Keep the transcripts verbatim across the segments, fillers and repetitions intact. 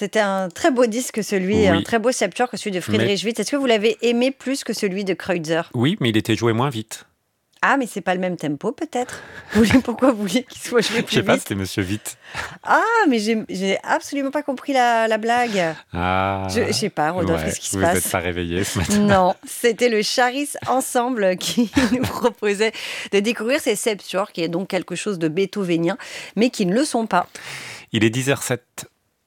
c'était un très beau disque, celui, Oui. un très beau Septuor que celui de Friedrich Mais- Witz. Est-ce que vous l'avez aimé plus que celui de Kreutzer? Oui, mais il était joué moins vite. Ah, mais c'est pas le même tempo, peut-être. Vous voulez, pourquoi vous vouliez qu'il soit joué Je plus sais pas, vite? c'était Monsieur Vite. Ah, mais j'ai, j'ai absolument pas compris la, la blague. Ah, Je, je sais pas, Rodolphe, ouais, qu'est-ce qui se vous passe? n'êtes pas réveillé ce matin. Non, c'était le Charis Ensemble qui nous proposait de découvrir ces Septuors, qui est donc quelque chose de beethovénien, mais qui ne le sont pas. Il est dix heures sept.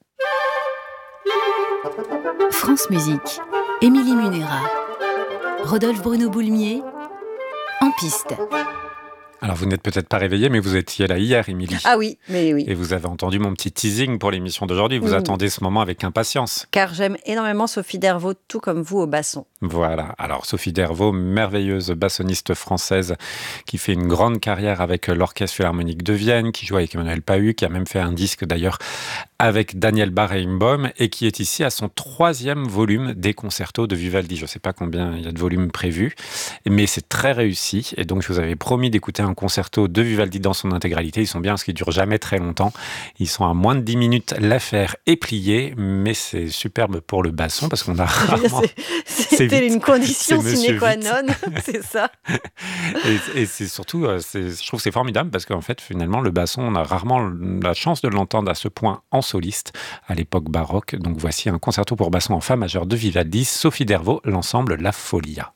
France Musique, Émilie Munera, Rodolphe Bruno Boulmier, en piste. Alors, vous n'êtes peut-être pas réveillé, mais vous étiez là hier, Émilie. Ah oui, mais oui. Et vous avez entendu mon petit teasing pour l'émission d'aujourd'hui. Vous Mmh. attendez ce moment avec impatience. Car j'aime énormément Sophie Dervaux, tout comme vous au basson. Voilà. Alors, Sophie Dervaux, merveilleuse bassoniste française qui fait une grande carrière avec l'Orchestre Philharmonique de Vienne, qui joue avec Emmanuel Pahud, qui a même fait un disque d'ailleurs avec Daniel Barenboim et qui est ici à son troisième volume des concertos de Vivaldi. Je ne sais pas combien il y a de volumes prévus, mais c'est très réussi. Et donc, je vous avais promis d'écouter un concerto de Vivaldi dans son intégralité. Ils sont bien parce qu'ils ne durent jamais très longtemps. Ils sont à moins de dix minutes. L'affaire est pliée, mais c'est superbe pour le basson parce qu'on a rarement... C'est- C'était vite. une condition C'est sine Monsieur qua Vite. non, c'est ça. Et, et c'est surtout, euh, c'est, je trouve que c'est formidable parce qu'en fait, finalement, le basson, on a rarement la chance de l'entendre à ce point en soliste à l'époque baroque. Donc voici un concerto pour basson en fa majeur de Vivaldi, Sophie Dervaux, l'ensemble La Folia.